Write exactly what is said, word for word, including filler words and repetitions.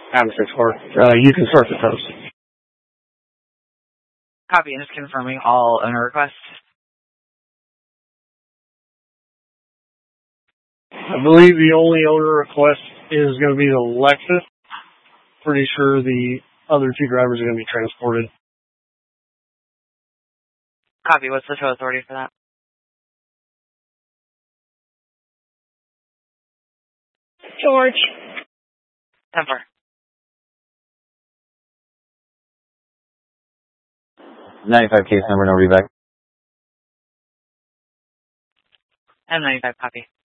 I'm six four. Uh, you can start the toast. Copy, and just confirming all owner requests. I believe the only owner request is going to be the Lexus. Pretty sure the other two drivers are going to be transported. Copy, what's the show authority for that? George. ten four. ninety-five case number, no reback. M ninety-five, copy.